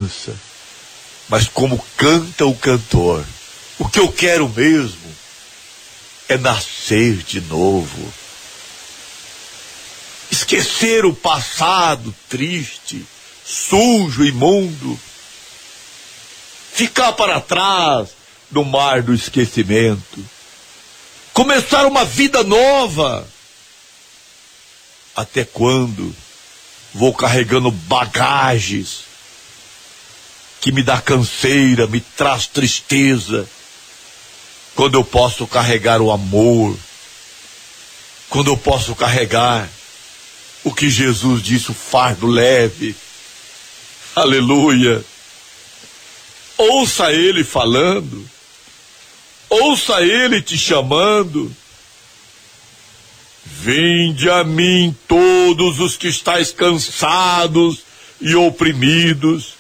cansa, mas como canta o cantor. O que eu quero mesmo é nascer de novo. Esquecer o passado triste, sujo, imundo. Ficar para trás no mar do esquecimento. Começar uma vida nova. Até quando vou carregando bagagens que me dá canseira, me traz tristeza, quando eu posso carregar o amor, quando eu posso carregar o que Jesus disse, o fardo leve. Aleluia. Ouça Ele falando, ouça Ele te chamando. Vinde a mim todos os que estáis cansados e oprimidos,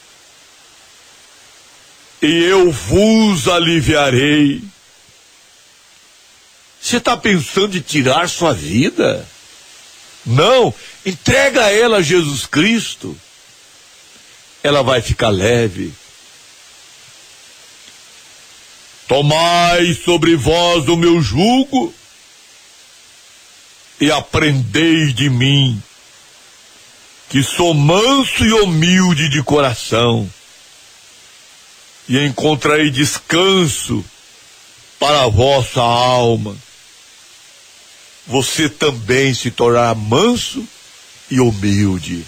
e eu vos aliviarei. Você está pensando em tirar sua vida? Não, entrega ela a Jesus Cristo. Ela vai ficar leve. Tomai sobre vós o meu jugo e aprendei de mim, que sou manso e humilde de coração, e encontrarei descanso para a vossa alma. Você também se tornará manso e humilde.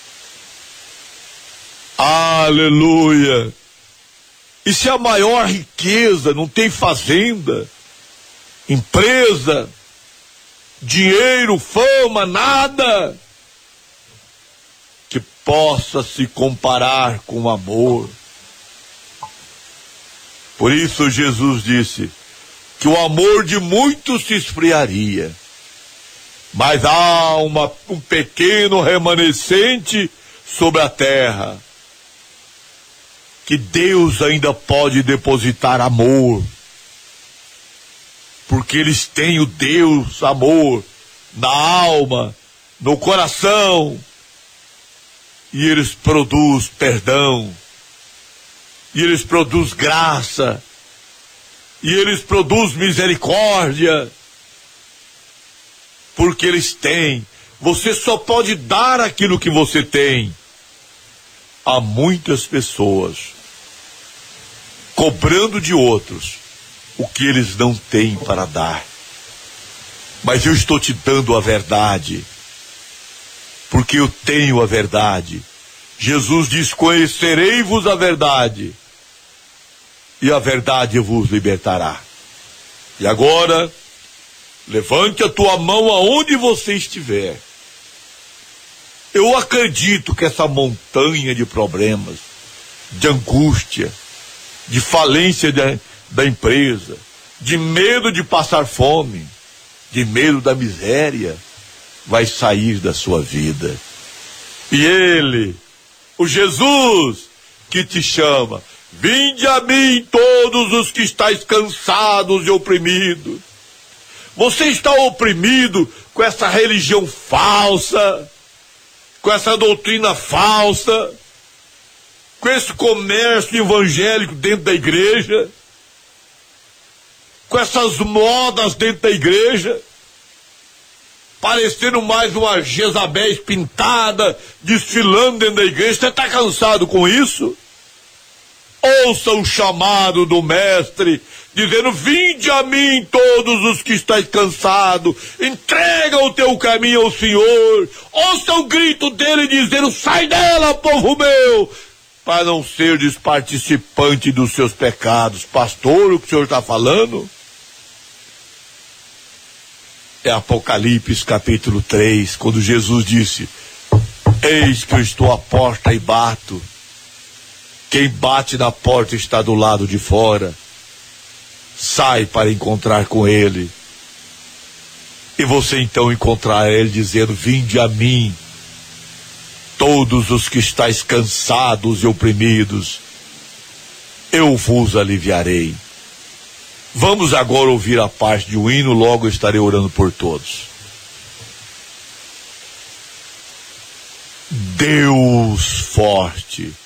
Aleluia! E se a maior riqueza não tem fazenda, empresa, dinheiro, fama, nada que possa se comparar com o amor. Por isso Jesus disse que o amor de muitos se esfriaria, mas há um pequeno remanescente sobre a terra, que Deus ainda pode depositar amor, porque eles têm o Deus amor na alma, no coração, e eles produzem perdão, e eles produzem graça, e eles produzem misericórdia, porque eles têm. Você só pode dar aquilo que você tem. Há muitas pessoas cobrando de outros o que eles não têm para dar. Mas eu estou te dando a verdade, porque eu tenho a verdade. Jesus diz: conhecerei-vos a verdade, e a verdade vos libertará. E agora, levante a tua mão aonde você estiver. Eu acredito que essa montanha de problemas, de angústia, de falência da empresa, de medo de passar fome, de medo da miséria, vai sair da sua vida. E Ele, o Jesus que te chama: vinde a mim todos os que estáis cansados e oprimidos. Você está oprimido com essa religião falsa, com essa doutrina falsa, com esse comércio evangélico dentro da igreja, com essas modas dentro da igreja, parecendo mais uma Jezabel pintada, desfilando dentro da igreja. Você está cansado com isso? Ouça o chamado do Mestre, dizendo: vinde a mim todos os que estáis cansados, entrega o teu caminho ao Senhor. Ouça o grito dele dizendo: sai dela, povo meu, para não seres participante dos seus pecados. Pastor, o que o senhor está falando? É Apocalipse capítulo 3, quando Jesus disse: eis que eu estou à porta e bato. Quem bate na porta está do lado de fora. Sai para encontrar com ele. E você então encontrará ele dizendo: vinde a mim, todos os que estáis cansados e oprimidos, eu vos aliviarei. Vamos agora ouvir a parte de um hino, logo estarei orando por todos. Deus forte,